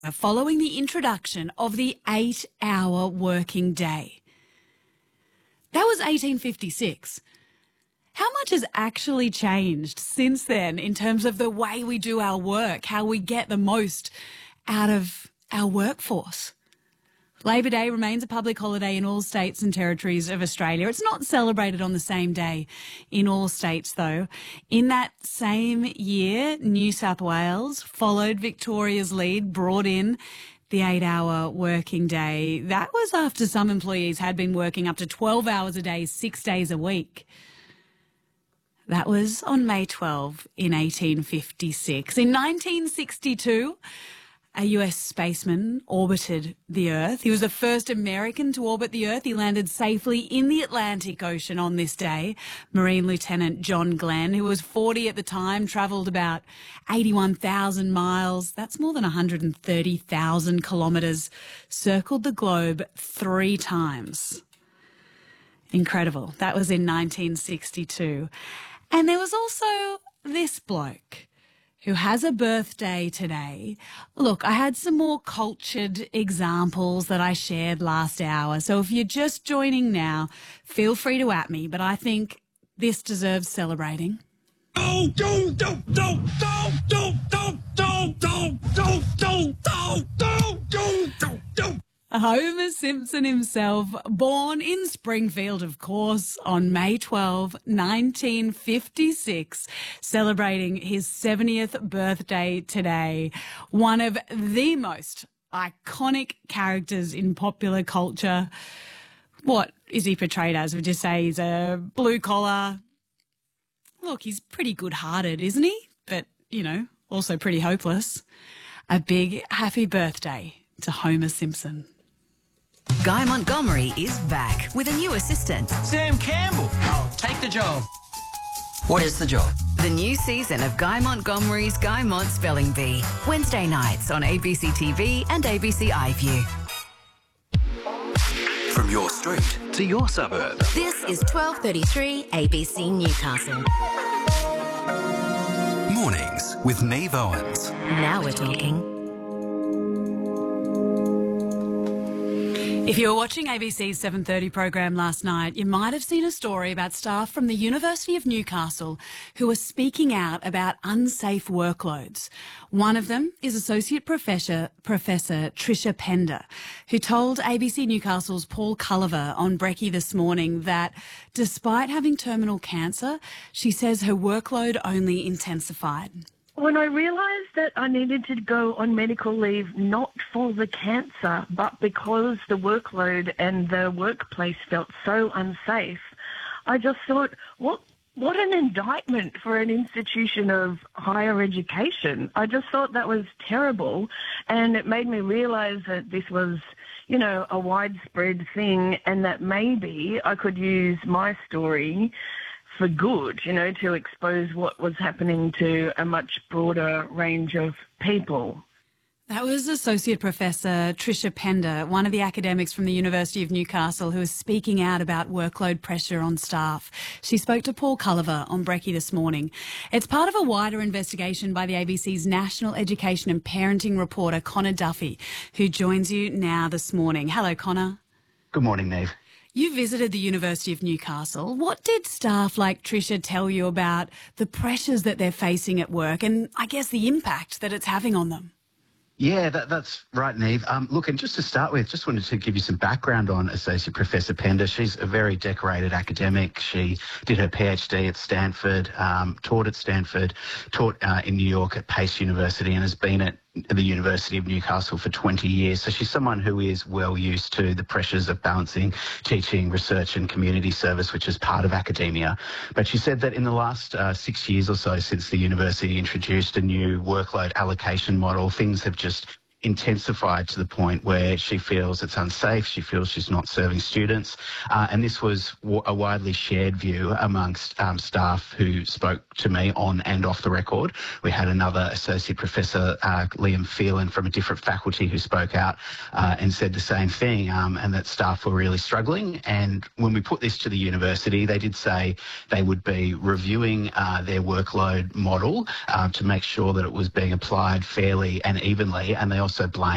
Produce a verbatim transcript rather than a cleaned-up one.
following the introduction of the eight-hour working day. That was eighteen fifty-six. How much has actually changed since then in terms of the way we do our work, how we get the most out of our workforce? Labor Day remains a public holiday in all states and territories of Australia. It's not celebrated on the same day in all states, though. In that same year, New South Wales followed Victoria's lead, brought in the eight-hour working day. That was after some employees had been working up to twelve hours a day, six days a week. That was on May twelfth in eighteen fifty-six. In nineteen sixty-two, a U S spaceman orbited the Earth. He was the first American to orbit the Earth. He landed safely in the Atlantic Ocean on this day. Marine Lieutenant John Glenn, who was forty at the time, travelled about eighty-one thousand miles. That's more than one hundred thirty thousand kilometres. Circled the globe three times. Incredible. That was in nineteen sixty-two. And there was also this bloke who has a birthday today. Look, I had some more cultured examples that I shared last hour. So if you're just joining now, feel free to at me, but I think this deserves celebrating. Oh, don't, don't, don't, don't, don't, don't, don't, don't, don't, don't, don't, don't, don't, don't, don't. Homer Simpson himself, born in Springfield, of course, on May twelfth, nineteen fifty-six, celebrating his seventieth birthday today. One of the most iconic characters in popular culture. What is he portrayed as? Would you say he's a blue collar? Look, he's pretty good-hearted, isn't he? But, you know, also pretty hopeless. A big happy birthday to Homer Simpson. Guy Montgomery is back with a new assistant. Sam Campbell. Take the job. What is the job? The new season of Guy Montgomery's Guy Mont Spelling Bee. Wednesday nights on A B C T V and A B C iView. From your street to your suburb. This is twelve thirty-three A B C Newcastle. Mornings with Neve Owens. Now we're talking. If you were watching A B C's seven thirty program last night, you might have seen a story about staff from the University of Newcastle who are speaking out about unsafe workloads. One of them is Associate Professor, Professor Tricia Pender, who told A B C Newcastle's Paul Culliver on Brekkie this morning that despite having terminal cancer, she says her workload only intensified. When I realised that I needed to go on medical leave not for the cancer, but because the workload and the workplace felt so unsafe, I just thought, what what an indictment for an institution of higher education. I just thought that was terrible, and it made me realise that this was, you know, a widespread thing, and that maybe I could use my story for good, you know, to expose what was happening to a much broader range of people. That was Associate Professor Tricia Pender, one of the academics from the University of Newcastle who is speaking out about workload pressure on staff. She spoke to Paul Culliver on Brekkie this morning. It's part of a wider investigation by the A B C's national education and parenting reporter, Connor Duffy, who joins you now this morning. Hello, Connor. Good morning, Neve. You visited the University of Newcastle. What did staff like Tricia tell you about the pressures that they're facing at work and I guess the impact that it's having on them? Yeah, that, that's right, Neve. Um, look, and just to start with, just wanted to give you some background on Associate Professor Pender. She's a very decorated academic. She did her PhD at Stanford, um, taught at Stanford, taught uh, in New York at Pace University, and has been at the University of Newcastle for twenty years. So she's someone who is well used to the pressures of balancing teaching, research and community service, which is part of academia. But she said that in the last uh, six years or so since the university introduced a new workload allocation model, things have just intensified to the point where she feels it's unsafe, she feels she's not serving students, uh, and this was w- a widely shared view amongst um, staff who spoke to me on and off the record. We had another Associate Professor, uh, Liam Phelan, from a different faculty who spoke out uh, and said the same thing, um, and that staff were really struggling. And when we put this to the university, they did say they would be reviewing uh, their workload model uh, to make sure that it was being applied fairly and evenly, and they also also blame